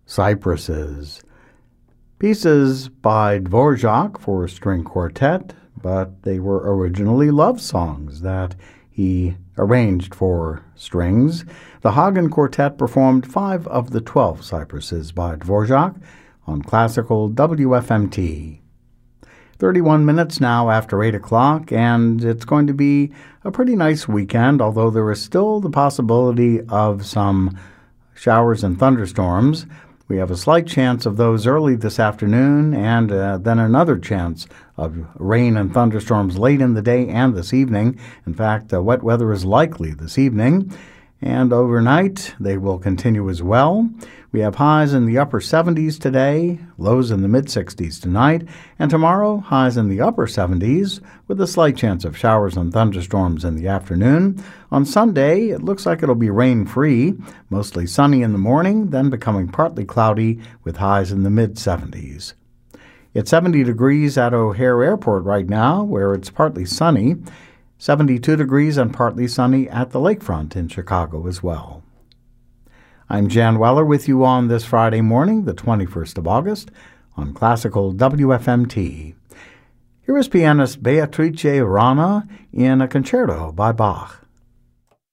Cypresses. Pieces by Dvorak for string quartet, but they were originally love songs that he arranged for strings. The Hagen Quartet performed 5 of the 12 Cypresses by Dvorak on classical WFMT. 31 minutes now after 8 o'clock, and it's going to be a pretty nice weekend, although there is still the possibility of some showers and thunderstorms. We have a slight chance of those early this afternoon, and then another chance of rain and thunderstorms late in the day and this evening. In fact, wet weather is likely this evening, and overnight they will continue as well. We have highs in the upper 70s today, lows in the mid-60s tonight, and tomorrow highs in the upper 70s with a slight chance of showers and thunderstorms in the afternoon. On Sunday, it looks like it'll be rain-free, mostly sunny in the morning, then becoming partly cloudy with highs in the mid-70s. It's 70 degrees at O'Hare Airport right now, where it's partly sunny, 72 degrees and partly sunny at the lakefront in Chicago as well. I'm Jan Weller with you on this Friday morning, the 21st of August, on Classical WFMT. Here is pianist Beatrice Rana in a concerto by Bach.